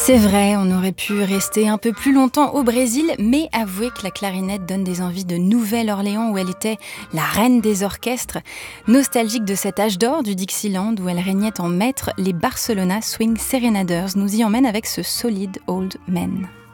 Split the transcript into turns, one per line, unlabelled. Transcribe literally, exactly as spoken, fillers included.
C'est vrai, on aurait pu rester un peu plus longtemps au Brésil, mais avouez que la clarinette donne des envies de Nouvelle-Orléans où elle était la reine des orchestres. Nostalgique de cet âge d'or du Dixieland où elle régnait en maître, les Barcelona Swing Serenaders nous y emmènent avec ce Solid Old Man.